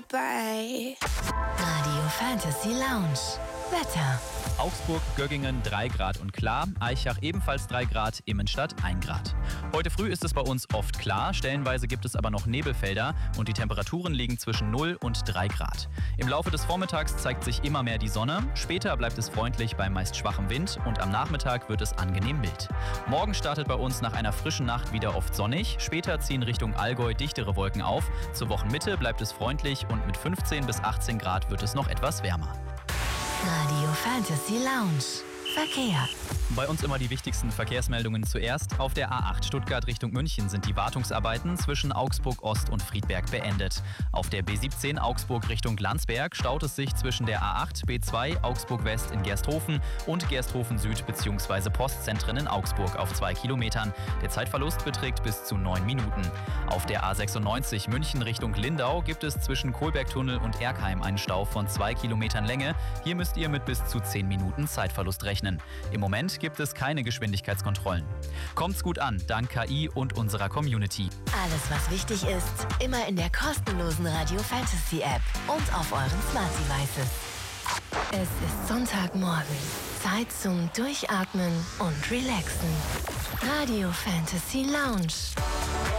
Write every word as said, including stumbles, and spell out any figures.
dabei. Radio Fantasy Lounge. Wetter. Augsburg, Göggingen drei Grad und klar, Aichach ebenfalls drei Grad, Immenstadt ein Grad. Heute früh ist es bei uns oft klar, stellenweise gibt es aber noch Nebelfelder und die Temperaturen liegen zwischen null und drei Grad. Im Laufe des Vormittags zeigt sich immer mehr die Sonne, später bleibt es freundlich bei meist schwachem Wind und am Nachmittag wird es angenehm mild. Morgen startet bei uns nach einer frischen Nacht wieder oft sonnig, später ziehen Richtung Allgäu dichtere Wolken auf, zur Wochenmitte bleibt es freundlich und mit fünfzehn bis achtzehn Grad wird es noch etwas wärmer. Radio Fantasy Lounge. Verkehr. Bei uns immer die wichtigsten Verkehrsmeldungen zuerst. Auf der A acht Stuttgart Richtung München sind die Wartungsarbeiten zwischen Augsburg Ost und Friedberg beendet. Auf der B siebzehn Augsburg Richtung Landsberg staut es sich zwischen der A acht, B zwei, Augsburg West in Gersthofen und Gersthofen Süd bzw. Postzentren in Augsburg auf zwei Kilometern. Der Zeitverlust beträgt bis zu neun Minuten. Auf der A sechsundneunzig München Richtung Lindau gibt es zwischen Kohlbergtunnel und Erkheim einen Stau von zwei Kilometern Länge. Hier müsst ihr mit bis zu zehn Minuten Zeitverlust rechnen. Im Moment gibt es keine Geschwindigkeitskontrollen. Kommt's gut an, dank K I und unserer Community. Alles, was wichtig ist, immer in der kostenlosen Radio Fantasy App und auf euren Smart Devices. Es ist Sonntagmorgen. Zeit zum Durchatmen und Relaxen. Radio Fantasy Lounge.